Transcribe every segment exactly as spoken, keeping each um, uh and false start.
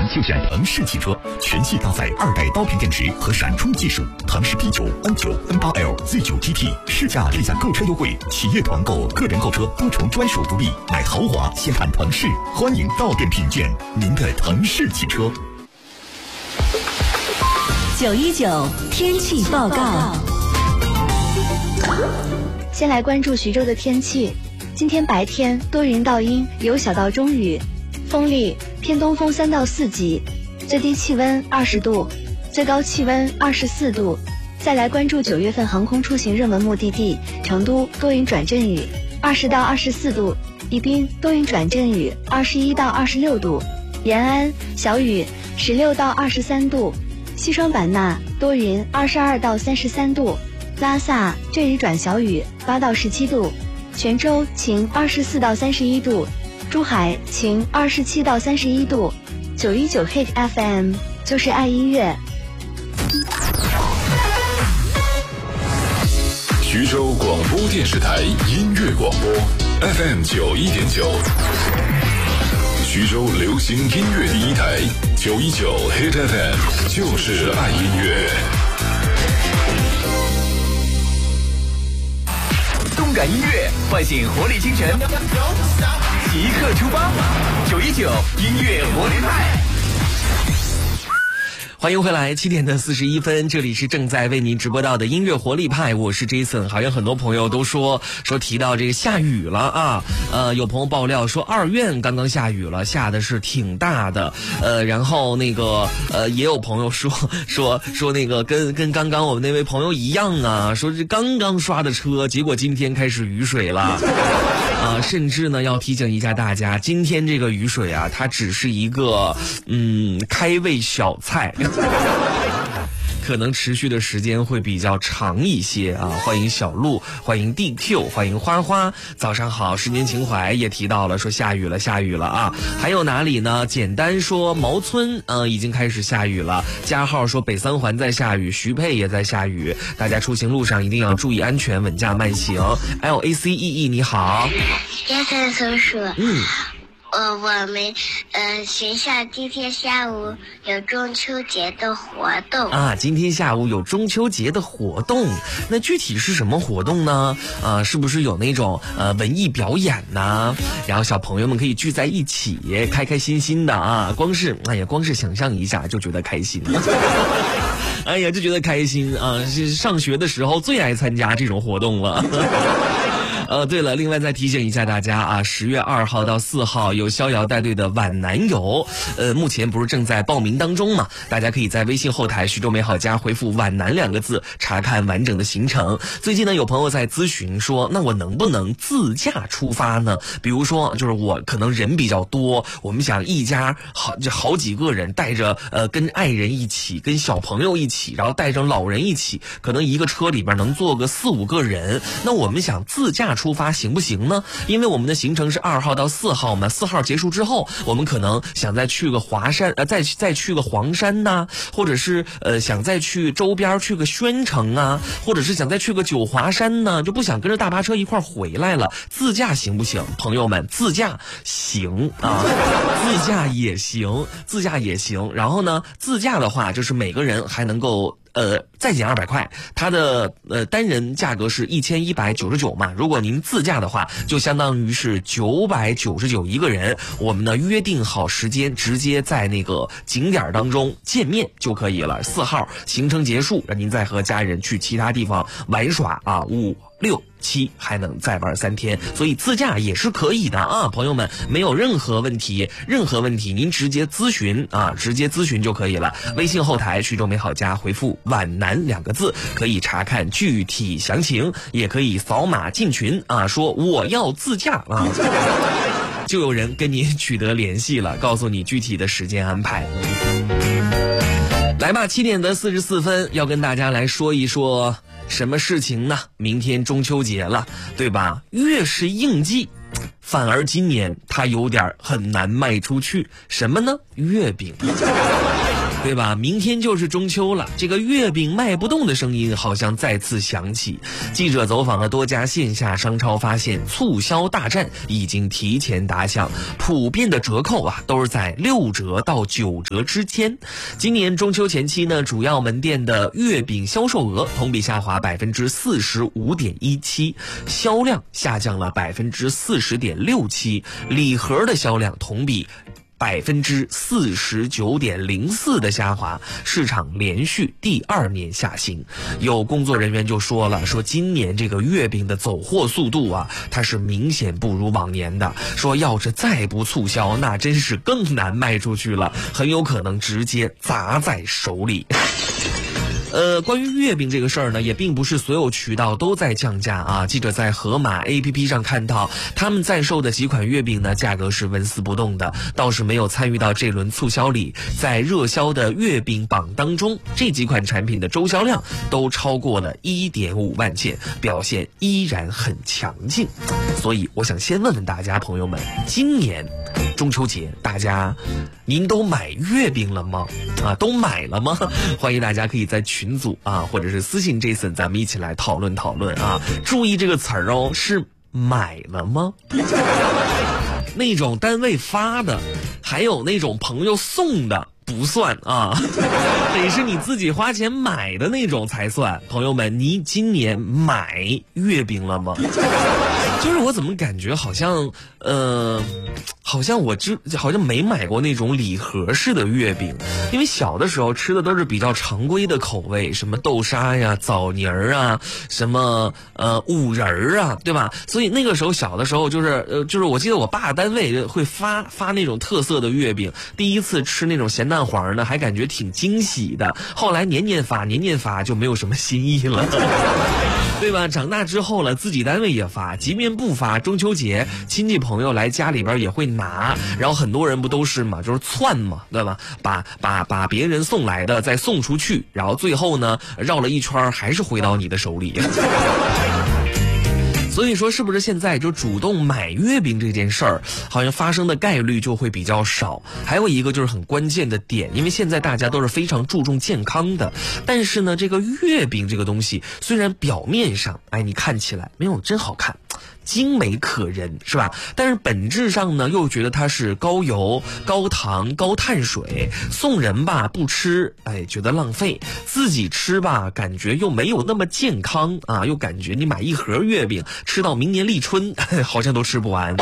就选腾势汽车，全系搭载二代刀片电池和闪充技术，腾势 P 九、N 九、N 八 L、Z 九 T T 试驾立享购车优惠，企业团购、个人购车多重专属福利，买豪华先看腾势，欢迎到店品鉴您的腾势汽车。 九一九天气报告。 先来关注徐州的天气。今天白天多云到阴，有小到中雨，风力偏东风三到四级，最低气温二十度，最高气温二十四度。再来关注九月份航空出行热门目的地，成都多云转阵雨，二十到二十四度；宜宾多云转阵雨，二十一到二十六度；延安小雨，十六到二十三度；西双版纳多云，二十二到三十三度；拉萨阵雨转小雨，八到十七度；泉州晴，二十四到三十一度；珠海晴，二十七到三十一度。九一九 Hit F M 就是爱音乐。 徐州广播电视台音乐广播 F M 九一点九，徐州流行音乐第一台九一九 Hit F M 就是爱音乐。 动感音乐唤醒活力清晨，即刻出发！九一九音乐活力派。 欢迎回来，七点的四十一分，这里是正在为您直播到的音乐活力派，我是 Jason。好像很多朋友都说说提到这个下雨了啊，呃，有朋友爆料说二院刚刚下雨了，下的是挺大的，呃，然后那个呃，也有朋友说说说那个跟跟刚刚我们那位朋友一样啊，说是刚刚刷的车，结果今天开始雨水了。啊，甚至呢要提醒一下大家，今天这个雨水啊，它只是一个嗯开胃小菜。可能持续的时间会比较长一些啊！欢迎小鹿，欢迎 D Q， 欢迎花花，早上好！时间情怀也提到了说下雨了，下雨了啊！还有哪里呢？简单说毛村呃已经开始下雨了，加号说北三环在下雨，徐沛也在下雨，大家出行路上一定要注意安全，稳驾慢行。L A C E E 你好， 叶森叔叔， 嗯。 呃，我们呃学校今天下午有中秋节的活动啊，今天下午有中秋节的活动，那具体是什么活动呢？啊，是不是有那种呃文艺表演呢？然后小朋友们可以聚在一起，开开心心的啊，光是哎呀，光是想象一下就觉得开心。哎呀，就觉得开心啊！是上学的时候最爱参加这种活动了。呃，对了，另外再提醒一下大家啊，十月二号到四号有逍遥带队的皖南游，呃，目前不是正在报名当中嘛？大家可以在微信后台徐州美好家回复皖南两个字，查看完整的行程。最近呢，有朋友在咨询说，那我能不能自驾出发呢？比如说，就是我可能人比较多，我们想一家好就好几个人，带着呃跟爱人一起，跟小朋友一起，然后带着老人一起，可能一个车里边能坐个四五个人，那我们想自驾出发行不行呢？因为我们的行程是二号到四号嘛，四号结束之后，我们可能想再去个华山，呃，再再去个黄山呐、啊，或者是呃想再去周边去个宣城啊，或者是想再去个九华山呢，就不想跟着大巴车一块回来了。自驾行不行？朋友们，自驾行啊，自驾也行，自驾也行。然后呢，自驾的话就是每个人还能够。呃，再减二百块，它的呃单人价格是一千一百九十九嘛。如果您自驾的话，就相当于是九百九十九一个人。我们呢约定好时间，直接在那个景点当中见面就可以了。四号行程结束，让您再和家人去其他地方玩耍啊。五六七还能再玩三天，所以自驾也是可以的啊，朋友们，没有任何问题，任何问题您直接咨询啊，直接咨询就可以了。微信后台徐州美好家回复皖南两个字，可以查看具体详情，也可以扫码进群啊，说我要自驾啊，就有人跟您取得联系了，告诉你具体的时间安排。来吧，七点的四十四分，要跟大家来说一说什么事情呢？明天中秋节了，对吧？越是应季，反而今年它有点很难卖出去。什么呢？月饼。 对吧？明天就是中秋了，这个月饼卖不动的声音好像再次响起。记者走访了多家线下商超，发现促销大战已经提前打响，普遍的折扣啊都是在六折到九折之间。今年中秋前期呢，主要门店的月饼销售额同比下滑百分之四十五点一七，销量下降了百分之四十点六七，礼盒的销量同比百分之四十九点零四的下滑，市场连续第二年下行。有工作人员就说了，说今年这个月饼的走货速度啊，它是明显不如往年的。说要是再不促销，那真是更难卖出去了，很有可能直接砸在手里。呃，关于月饼这个事儿呢，也并不是所有渠道都在降价啊。记者在盒马 A P P 上看到，他们在售的几款月饼呢，价格是纹丝不动的，倒是没有参与到这轮促销里。在热销的月饼榜当中，这几款产品的周销量都超过了 一点五万件，表现依然很强劲。所以我想先问问大家朋友们，今年中秋节大家您都买月饼了吗？啊，都买了吗？欢迎大家可以在群组啊，或者是私信 Jason， 咱们一起来讨论讨论啊。注意这个词儿哦，是买了吗？那种单位发的，还有那种朋友送的不算啊，得是你自己花钱买的那种才算。朋友们，你今年买月饼了吗？就是我怎么感觉好像呃好像我知好像没买过那种礼盒式的月饼，因为小的时候吃的都是比较常规的口味，什么豆沙呀、枣泥儿啊，什么呃五仁儿啊，对吧？所以那个时候小的时候就是呃就是我记得我爸单位会发发那种特色的月饼，第一次吃那种咸蛋黄呢，还感觉挺惊喜的。后来年年发年年发就没有什么新意了。对吧？长大之后了，自己单位也发，即便不发，中秋节亲戚朋友来家里边也会拿，然后很多人不都是嘛，就是窜嘛，对吧？把把把别人送来的再送出去，然后最后呢绕了一圈还是回到你的手里。所以说是不是现在就主动买月饼这件事儿好像发生的概率就会比较少。还有一个就是很关键的点，因为现在大家都是非常注重健康的，但是呢这个月饼这个东西虽然表面上哎你看起来没有真好看，精美可人，是吧？但是本质上呢又觉得它是高油、高糖、高碳水，送人吧不吃哎觉得浪费，自己吃吧感觉又没有那么健康啊，又感觉你买一盒月饼吃到明年立春好像都吃不完。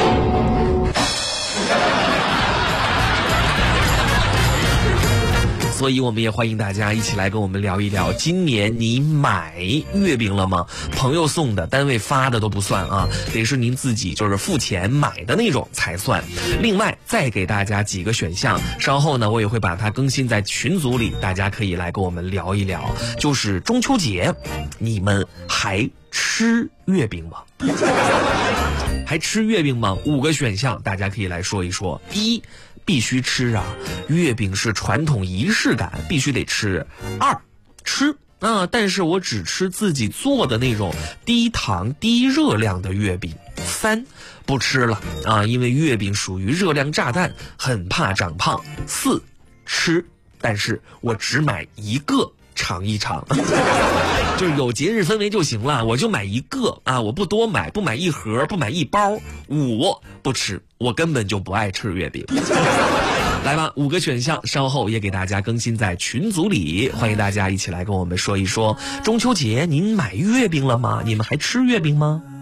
所以我们也欢迎大家一起来跟我们聊一聊，今年你买月饼了吗？朋友送的、单位发的都不算啊，得是您自己就是付钱买的那种才算。另外再给大家几个选项，稍后呢我也会把它更新在群组里，大家可以来跟我们聊一聊，就是中秋节你们还吃月饼吗？还吃月饼吗？五个选项大家可以来说一说。一，必须吃啊，月饼是传统仪式感，必须得吃。二，吃啊，但是我只吃自己做的那种低糖低热量的月饼。三，不吃了啊，因为月饼属于热量炸弹，很怕长胖。四，吃，但是我只买一个尝一尝。就是有节日氛围就行了，我就买一个啊，我不多买，不买一盒，不买一包。五，不吃，我根本就不爱吃月饼。来吧，五个选项稍后也给大家更新在群组里，欢迎大家一起来跟我们说一说，中秋节您买月饼了吗？你们还吃月饼吗？